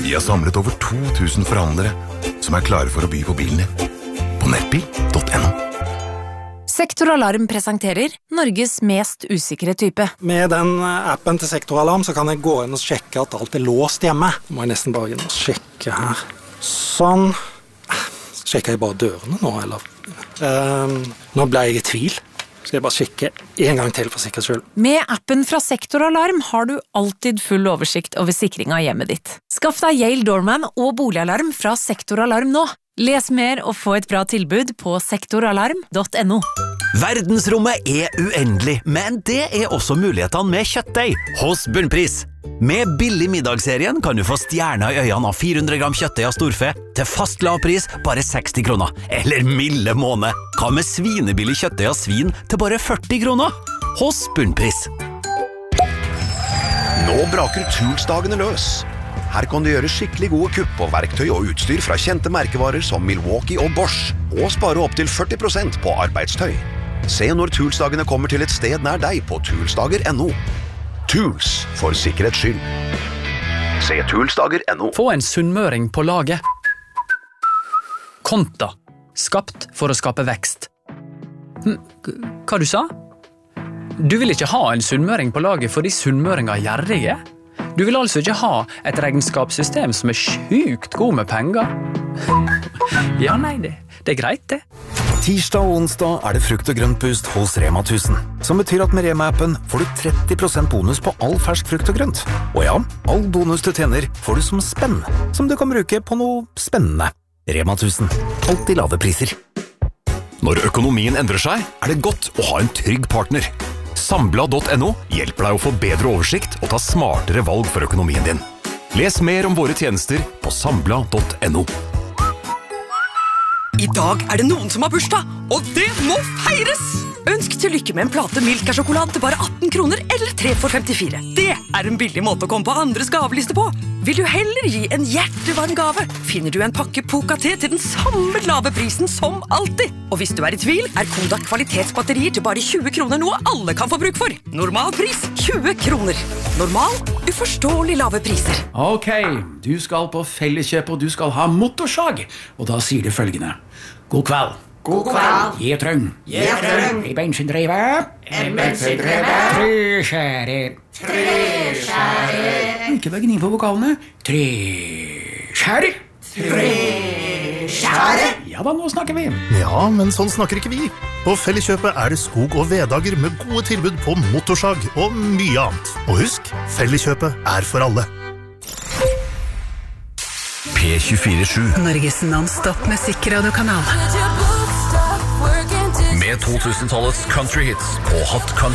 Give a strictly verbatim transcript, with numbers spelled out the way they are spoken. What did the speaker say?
Vi har samlet over to tusen forhandlere som er klare for å by på bilen din. På nettbil punktum no. Sektoralarm presenterer Norges mest usikre type. Med den appen til Sektoralarm så kan jeg gå inn og sjekke at alt er låst hjemme. Nå må jeg nesten bare inn og sjekke her. Sånn. Sjekker jeg bare dørene nå, eller? Um, nå ble jeg i tvil. Skal jeg bare sjekke en gang til for sikkerhets skyld. Med appen fra Sektoralarm har du alltid full oversikt over sikring av hjemmet ditt. Skaff deg Yale Doorman og boligalarm fra Sektoralarm nå. Les mer og få et bra tilbud på sektoralarm punktum no. Verdensrommet er uendelig, men det er også mulighetene med kjøttdeig hos Bunnpris. Med billig middagsserien kan du få stjerner i øynene av fire hundre gram kjøttdeig av storfe til fast lavpris bare seksti kroner. Eller milde måned. Hva med svinebillig kjøttdeig av svin til bare førti kroner? Hos Bunnpris. Nå braker Toolsdagene løs. Her kan du gjøre skikkelig gode kupp på verktøy og utstyr fra kjente merkevarer som Milwaukee og Bosch, og spare opp til førti prosent på arbeidstøy. Se når Toolsdagene kommer til et sted nær deg på toolsdager punktum no. Tools, for sikkerhets skyld. Se toolsdager punktum no. Få en sunnmøring på laget. Konta. Skapt for å skape vekst. Hm, hva du sa? Du vil ikke ha en sunnmøring på laget fordi sunnmøringer er gjerrige? Du vil altså ikke ha et regnskapssystem som er sjukt god med penger? Ja, nei, det, det er greit det. Tirsdag og onsdag er det frukt og grønt boost hos Rema tusen, som betyr at med Rema-appen får du tretti prosent bonus på all fersk frukt og grønt. Og ja, all bonus du tjener får du som spenn, som du kan bruke på noe spennende. Rema tusen, alltid lave priser. Når økonomien endrer seg, er det godt å ha en trygg partner. Sambla punktum no hjelper deg å få bedre oversikt og ta smartere valg for økonomien din. Les mer om våre tjenester på sambla punktum no. I dag er det noen som har bursdag, og det må feires! Ønsk til lykke med en plate Milka-sjokolade til bare atten kroner eller tre for femtifire. Det er en billig måte å komme på andres gaveliste på. Vil du heller gi en hjertevarm gave, finner du en pakke Poca-te til den samme lave prisen som alltid. Og hvis du er i tvil, er Kodak kvalitetsbatterier til bare tjue kroner noe alle kan få bruk for. Normal pris tjue kroner. Normal, uforståelig lave priser. Ok, du skal på Felleskjøp og du skal ha motorsag. Og da sier det følgende. God kveld. God kveld. Gjetrøng. Gjetrøng. En bensindrive. En bensindrive. Treskjærer. Treskjærer. Ikke legg inn på vokalene. Treskjærer. Treskjærer. Ja da, nå snakker vi. Ja, men sånn snakker ikke vi. På Felleskjøpet er det skog- og vedager med gode tilbud på motorsag og mye annet. Og husk, Felleskjøpet er for alle. P tjuefire sju. Norges non-stop musikkradiokanal. Med to tusen-tallets country hits på Hot Country.